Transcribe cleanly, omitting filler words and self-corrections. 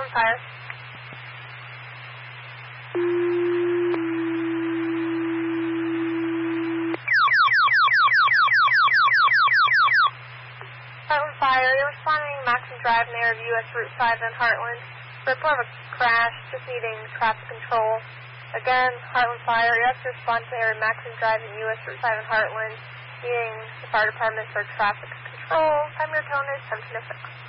Fire. Heartland Fire, you're responding Maxim Drive near US Route 5 in Heartland. Report of a crash, just needing traffic control. Again, Heartland Fire, you have to respond to area Maxim Drive in US Route 5 in Heartland, needing the fire department for traffic control. Time your tone is 10 to 6.